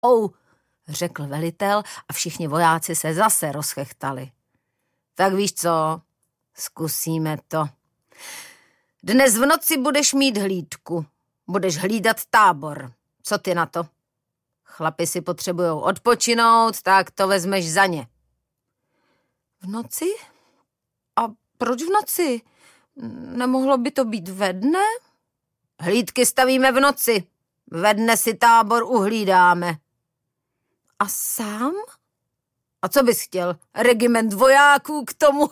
řekl velitel a všichni vojáci se zase rozchechtali. Tak víš co, zkusíme to. Dnes v noci budeš mít hlídku. Budeš hlídat tábor. Co ty na to? Chlapi si potřebujou odpočinout, tak to vezmeš za ně. V noci? A proč v noci? Nemohlo by to být ve dne? Hlídky stavíme v noci. Ve dne si tábor uhlídáme. A sám? A co bys chtěl? Regiment vojáků k tomu?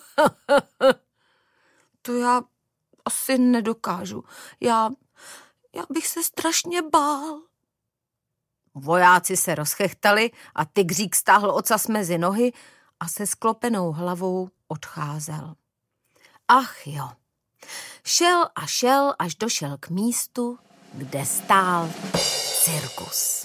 To já asi nedokážu. Já bych se strašně bál. Vojáci se rozchechtali a tygřík stáhl ocas mezi nohy a se sklopenou hlavou odcházel. Ach jo. Šel a šel, až došel k místu, kde stál cirkus.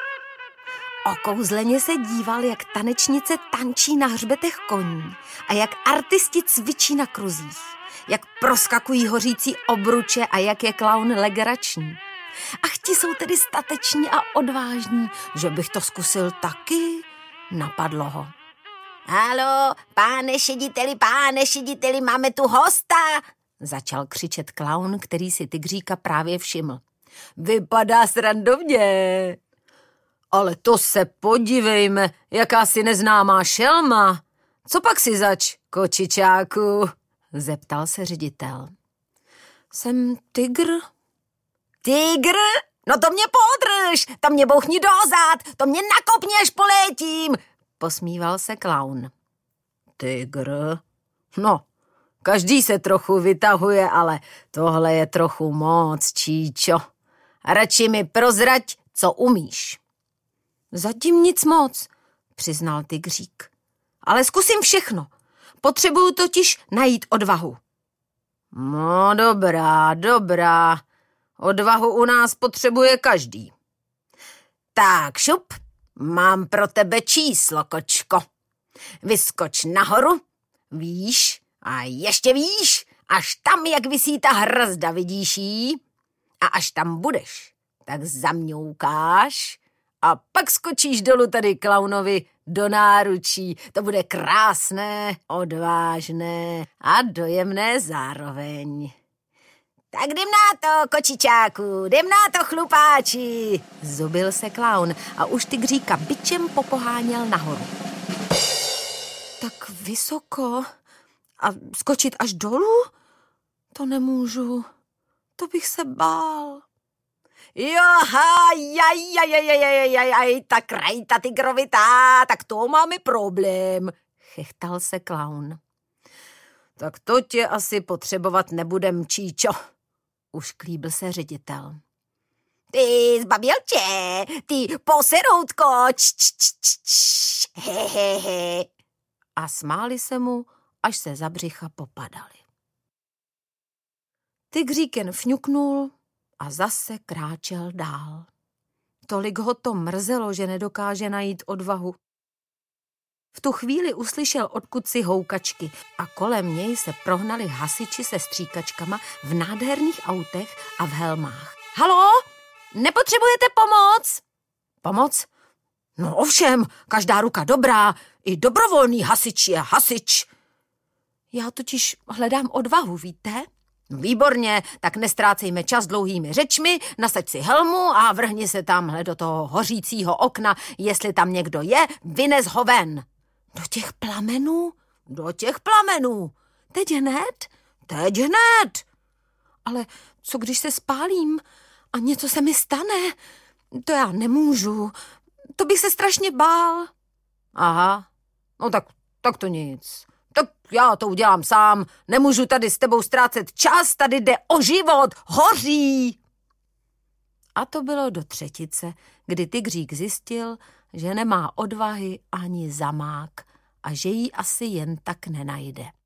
Okouzleně se díval, jak tanečnice tančí na hřbetech koní a jak artisti cvičí na kruzích, jak proskakují hořící obruče a jak je klaun legrační. Ach, ti jsou tedy stateční a odvážní, že bych to zkusil taky, napadlo ho. Haló, pane šediteli, máme tu hosta, začal křičet klaun, který si tygříka právě všiml. Vypadá srandovně. Ale to se podívejme, jakási neznámá šelma. Co pak si zač, kočičáku? Zeptal se ředitel. Jsem tygr. Tygr? No to mě podrž, to mě bouchni do zad, to mě nakopni, až polétím, posmíval se klaun. Tygr? No, každý se trochu vytahuje, ale tohle je trochu moc, Číčo. Radši mi prozrať, co umíš. Zatím nic moc, přiznal tygřík. Ale zkusím všechno. Potřebuju totiž najít odvahu. No dobrá. Odvahu u nás potřebuje každý. Tak šup, mám pro tebe číslo, kočko. Vyskoč nahoru, výš a ještě výš, až tam, jak visí ta hrazda, vidíš jí? A až tam budeš, tak zamňoukáš a pak skočíš dolů tady klaunovi do náručí. To bude krásné, odvážné a dojemné zároveň. Tak jdem na to, kočičáku, jdem na to, chlupáči, zubil se klaun a už tygříka bičem popoháněl nahoru. Tak vysoko a skočit až dolů? To nemůžu, to bych se bál. Ta krajta tygrovitá, tak to máme problém, chechtal se klaun. Tak to tě asi potřebovat nebudem, Číčo, ušklíbil se ředitel. Ty zbabělče, ty poseroutko, hehehe. A smáli se mu, až se za břicha popadali. Tygřík jen fňuknul a zase kráčel dál. Tolik ho to mrzelo, že nedokáže najít odvahu. V tu chvíli uslyšel odkudsi houkačky a kolem něj se prohnali hasiči se stříkačkama v nádherných autech a v helmách. Haló, nepotřebujete pomoc? Pomoc? No ovšem, každá ruka dobrá, i dobrovolný hasič je hasič. Já totiž hledám odvahu, víte? Výborně, tak nestrácejme čas dlouhými řečmi, nasaď si helmu a vrhni se tamhle do toho hořícího okna, jestli tam někdo je, vynes ho ven. Do těch plamenů? Do těch plamenů. Teď hned? Teď hned. Ale co když se spálím a něco se mi stane? To já nemůžu. To bych se strašně bál. Aha, no tak to nic. Tak já to udělám sám. Nemůžu tady s tebou ztrácet čas, tady jde o život, hoří. A to bylo do třetice, kdy tygřík zjistil, že nemá odvahy ani zamák a že ji asi jen tak nenajde.